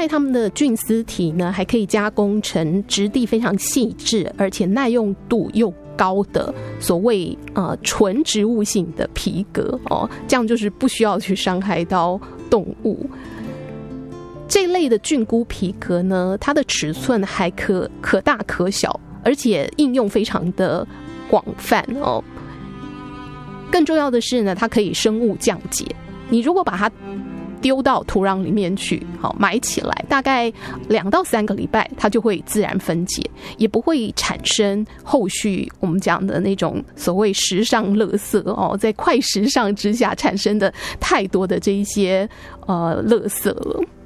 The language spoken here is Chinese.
外，它们的菌丝体呢，还可以加工成质地非常细致，而且耐用度又高的所谓纯植物性的皮革哦，这样就是不需要去伤害到动物。这类的菌菇皮革呢，它的尺寸还可大可小，而且应用非常的广泛哦。更重要的是呢，它可以生物降解。你如果把它丢到土壤里面去，好埋起来，大概2到3个礼拜，它就会自然分解，也不会产生后续我们讲的那种所谓时尚垃圾哦，在快时尚之下产生的太多的这一些垃圾了。